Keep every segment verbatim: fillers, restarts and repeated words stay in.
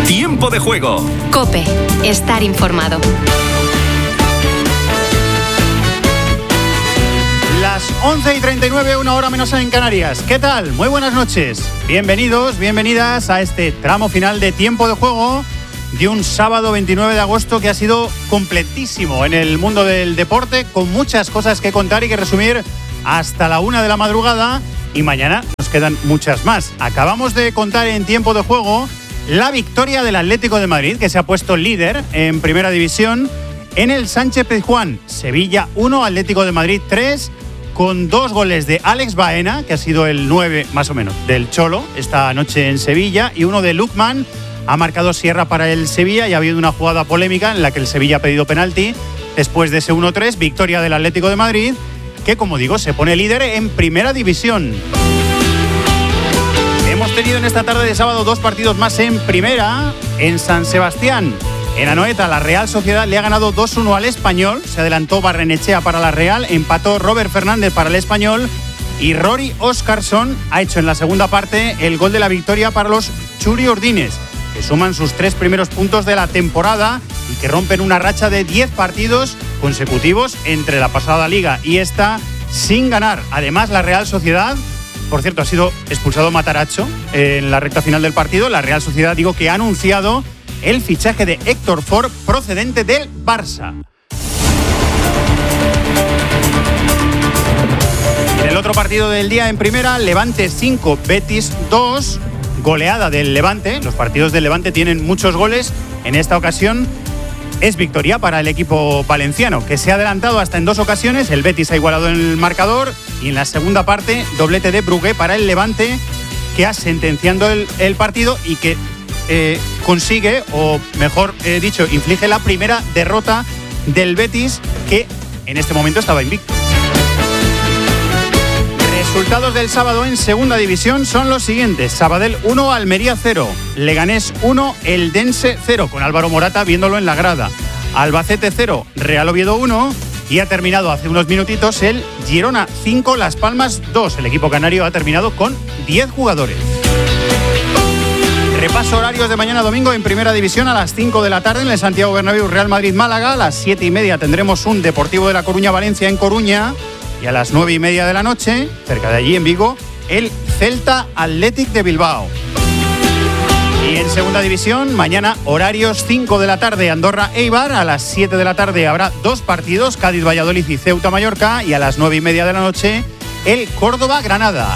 Tiempo de juego. COPE. Estar informado. Las once y treinta y nueve, una hora menos en Canarias. ¿Qué tal? Muy buenas noches. Bienvenidos, bienvenidas a este tramo final de Tiempo de Juego de un sábado veintinueve de agosto que ha sido completísimo en el mundo del deporte, con muchas cosas que contar y que resumir hasta la una de la madrugada, y mañana nos quedan muchas más. Acabamos de contar en Tiempo de Juego la victoria del Atlético de Madrid, que se ha puesto líder en Primera División en el Sánchez-Pizjuán. Sevilla uno, Atlético de Madrid tres, con dos goles de Alex Baena, que ha sido el nueve más o menos del Cholo esta noche en Sevilla, y uno de Lukman. Ha marcado Sierra para el Sevilla y ha habido una jugada polémica en la que el Sevilla ha pedido penalti después de ese uno tres, victoria del Atlético de Madrid, que, como digo, se pone líder en Primera División. Hemos tenido en esta tarde de sábado dos partidos más en Primera. En San Sebastián, en Anoeta, la Real Sociedad le ha ganado dos uno al Español. Se adelantó Barrenechea para la Real, empató Robert Fernández para el Español y Rory Oscarson ha hecho en la segunda parte el gol de la victoria para los churiordines, que suman sus tres primeros puntos de la temporada y que rompen una racha de diez partidos consecutivos entre la pasada liga y esta sin ganar. Además, la Real Sociedad, por cierto, ha sido expulsado Mataracho en la recta final del partido. La Real Sociedad, digo, que ha anunciado el fichaje de Héctor Ford, procedente del Barça. En el otro partido del día en Primera, Levante cinco, Betis dos, goleada del Levante. Los partidos del Levante tienen muchos goles. En esta ocasión es victoria para el equipo valenciano, que se ha adelantado hasta en dos ocasiones. El Betis ha igualado en el marcador y en la segunda parte, doblete de Brugué para el Levante, que ha sentenciando el, el partido y que eh, consigue, o mejor eh, dicho, inflige la primera derrota del Betis, que en este momento estaba invicto. Resultados del sábado en Segunda División son los siguientes: Sabadell uno, Almería cero, Leganés uno, Eldense cero, con Álvaro Morata viéndolo en la grada, Albacete cero, Real Oviedo uno, y ha terminado hace unos minutitos el Girona cinco, Las Palmas dos. El equipo canario ha terminado con diez jugadores. Repaso horarios de mañana domingo en Primera División. A las cinco de la tarde en el Santiago Bernabéu, Real Madrid-Málaga. A las siete y media tendremos un Deportivo de La Coruña-Valencia en Coruña. Y a las nueve y media de la noche, cerca de allí en Vigo, el Celta Athletic de Bilbao. Y en Segunda División, mañana horarios cinco de la tarde, Andorra-Eibar. A las siete de la tarde habrá dos partidos, Cádiz-Valladolid y Ceuta-Mallorca. Y a las nueve y media de la noche, el Córdoba-Granada.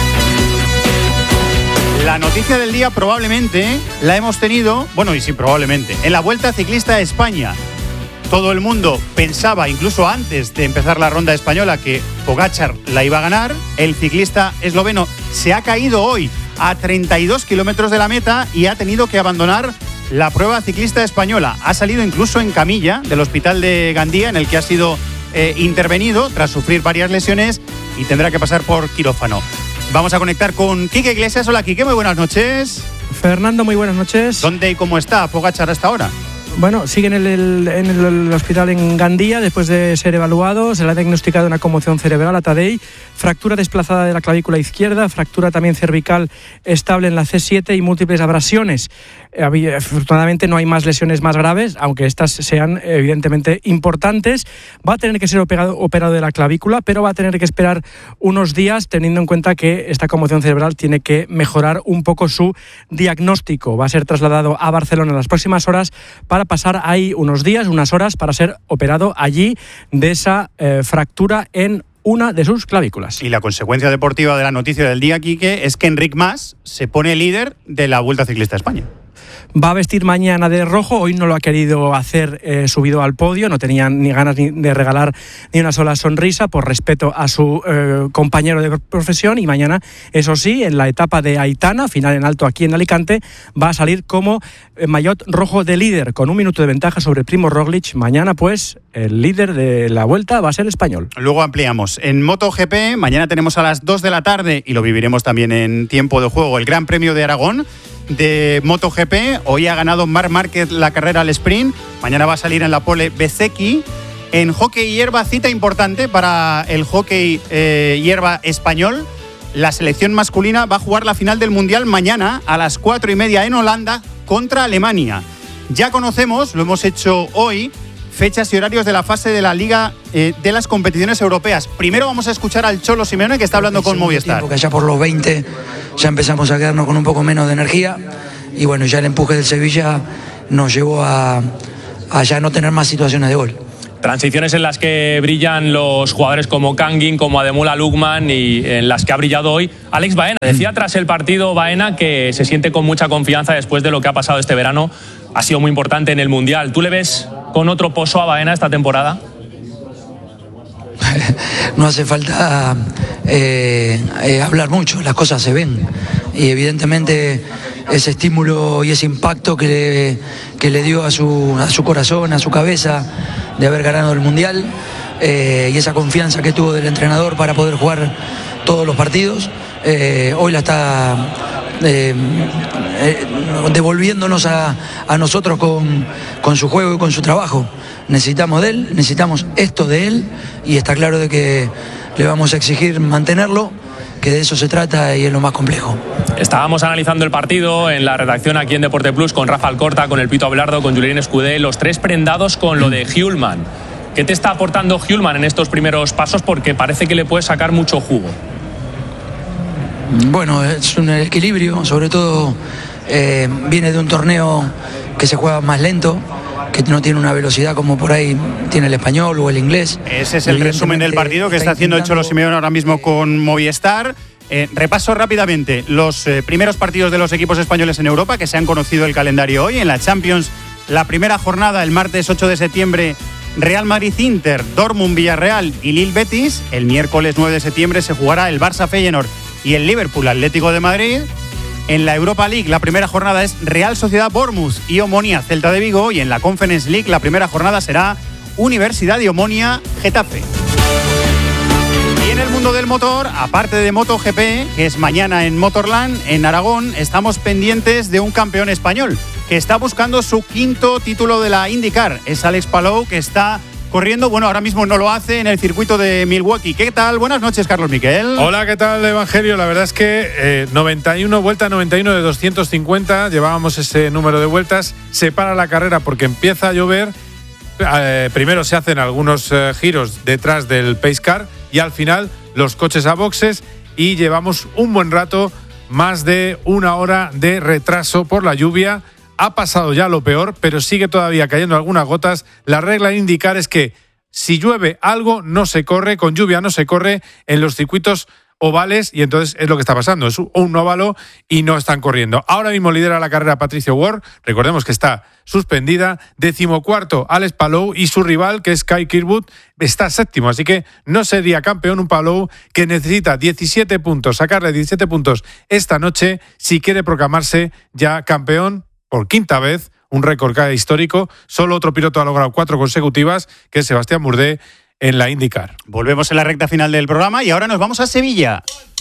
La noticia del día probablemente la hemos tenido, bueno, y sí, probablemente, en la Vuelta Ciclista a España. Todo el mundo pensaba, incluso antes de empezar la ronda española, que Pogačar la iba a ganar. El ciclista esloveno se ha caído hoy a treinta y dos kilómetros de la meta y ha tenido que abandonar la prueba ciclista española. Ha salido incluso en camilla del hospital de Gandía, en el que ha sido eh, intervenido tras sufrir varias lesiones y tendrá que pasar por quirófano. Vamos a conectar con Quique Iglesias. Hola, Quique, muy buenas noches. Fernando, muy buenas noches. ¿Dónde y cómo está Pogačar hasta ahora? Bueno, sigue en el, el, en el hospital en Gandía después de ser evaluado. Se le ha diagnosticado una conmoción cerebral a Tadej, fractura desplazada de la clavícula izquierda, fractura también cervical estable en la C siete y múltiples abrasiones. Eh, afortunadamente no hay más lesiones más graves, aunque estas sean evidentemente importantes. Va a tener que ser operado, operado de la clavícula, pero va a tener que esperar unos días, teniendo en cuenta que esta conmoción cerebral tiene que mejorar un poco su diagnóstico. Va a ser trasladado a Barcelona en las próximas horas para pasar ahí unos días, unas horas, para ser operado allí de esa eh, fractura en una de sus clavículas. Y la consecuencia deportiva de la noticia del día, Quique, es que Enric Mas se pone líder de la Vuelta Ciclista a España. Va a vestir mañana de rojo, hoy no lo ha querido hacer eh, subido al podio, no tenía ni ganas ni de regalar ni una sola sonrisa por respeto a su eh, compañero de profesión, y mañana, eso sí, en la etapa de Aitana, final en alto aquí en Alicante, va a salir como eh, maillot rojo de líder, con un minuto de ventaja sobre Primo Roglic. Mañana, pues, el líder de la Vuelta va a ser español. Luego ampliamos. En MotoGP, mañana tenemos a las dos de la tarde, y lo viviremos también en Tiempo de Juego, el Gran Premio de Aragón de MotoGP. Hoy ha ganado Marc Márquez la carrera al sprint, mañana va a salir en la pole Bezzecchi. En hockey hierba, cita importante para el hockey eh, hierba español. La selección masculina va a jugar la final del Mundial mañana a las cuatro y media en Holanda contra Alemania. Ya conocemos, lo hemos hecho hoy, fechas y horarios de la fase de la Liga eh, de las competiciones europeas. Primero vamos a escuchar al Cholo Simeone, que está hablando con Movistar. Porque allá por los veinte ya empezamos a quedarnos con un poco menos de energía y bueno, ya el empuje del Sevilla nos llevó a, a ya no tener más situaciones de gol. Transiciones en las que brillan los jugadores como Kangin, como Ademola Lookman y en las que ha brillado hoy Alex Baena. Decía tras el partido Baena que se siente con mucha confianza después de lo que ha pasado este verano. Ha sido muy importante en el Mundial. ¿Tú le ves con otro pozo a Baena esta temporada? No hace falta eh, eh, hablar mucho, las cosas se ven y evidentemente ese estímulo y ese impacto que le, que le dio a su, a su corazón, a su cabeza de haber ganado el Mundial eh, y esa confianza que tuvo del entrenador para poder jugar todos los partidos, eh, hoy la está eh, eh, devolviéndonos a, a nosotros con, con su juego y con su trabajo. Necesitamos de él, necesitamos esto de él y está claro de que le vamos a exigir mantenerlo, que de eso se trata y es lo más complejo. Estábamos analizando el partido en la redacción aquí en Deporte Plus con Rafa Alcorta, con el Pito Abelardo, con Julien Escudé, los tres prendados con lo de Hjulmand. ¿Qué te está aportando Hjulmand en estos primeros pasos? Porque parece que le puede sacar mucho jugo. Bueno, es un equilibrio, sobre todo eh, viene de un torneo que se juega más lento, que no tiene una velocidad como por ahí tiene el español o el inglés. Ese es el resumen del partido que está haciendo el Cholo Simeone ahora mismo con Movistar. Eh, repaso rápidamente los eh, primeros partidos de los equipos españoles en Europa, que se han conocido el calendario hoy. En la Champions, la primera jornada, el martes ocho de septiembre, Real Madrid-Inter, Dortmund-Villarreal y Lille-Betis. El miércoles nueve de septiembre se jugará el Barça-Feyenoord y el Liverpool-Atlético de Madrid. En la Europa League, la primera jornada es Real Sociedad-Bournemouth y Omonia-Celta de Vigo. Y en la Conference League, la primera jornada será Universidad de Omonia-Getafe. Y en el mundo del motor, aparte de MotoGP, que es mañana en Motorland, en Aragón, estamos pendientes de un campeón español que está buscando su quinto título de la IndyCar. Es Alex Palou, que está corriendo, bueno, ahora mismo no lo hace en el circuito de Milwaukee. ¿Qué tal? Buenas noches, Carlos Miquel. Hola, ¿qué tal, Evangelio? La verdad es que eh, noventa y uno, vuelta noventa y uno de doscientos cincuenta, llevábamos ese número de vueltas, se para la carrera porque empieza a llover, eh, primero se hacen algunos eh, giros detrás del pace car y al final los coches a boxes y llevamos un buen rato, más de una hora de retraso por la lluvia. Ha pasado ya lo peor, pero sigue todavía cayendo algunas gotas. La regla de indicar es que si llueve algo, no se corre, con lluvia no se corre en los circuitos ovales y entonces es lo que está pasando. Es un óvalo y no están corriendo. Ahora mismo lidera la carrera Patricio Ward, recordemos que está suspendida. Decimocuarto, Alex Palou y su rival, que es Kyle Kirkwood, está séptimo. Así que no sería campeón un Palou que necesita diecisiete puntos, sacarle diecisiete puntos esta noche si quiere proclamarse ya campeón por quinta vez, un récord histórico. Solo otro piloto ha logrado cuatro consecutivas, que es Sebastián Bourdais en la IndyCar. Volvemos en la recta final del programa y ahora nos vamos a Sevilla.